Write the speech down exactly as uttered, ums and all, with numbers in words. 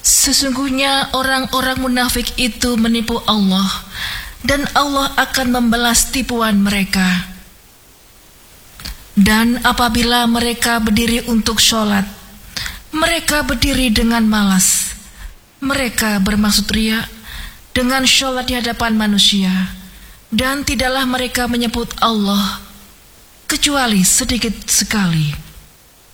Sesungguhnya orang-orang munafik itu menipu Allah, dan Allah akan membalas tipuan mereka. Dan apabila mereka berdiri untuk sholat, mereka berdiri dengan malas. Mereka bermaksud riya dengan sholat di hadapan manusia, dan tidaklah mereka menyebut Allah kecuali sedikit sekali.